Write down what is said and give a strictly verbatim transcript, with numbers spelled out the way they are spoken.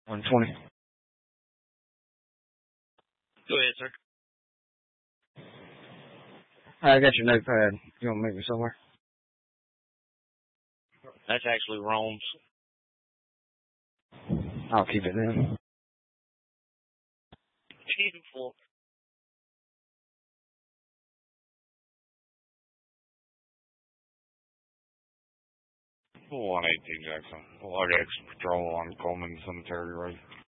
one twenty. Go ahead, sir. I got your notepad. You want to meet me somewhere? That's actually Rome's. I'll keep it then. Beautiful. one eighteen Jackson. Log extra patrol on Coleman Cemetery Road.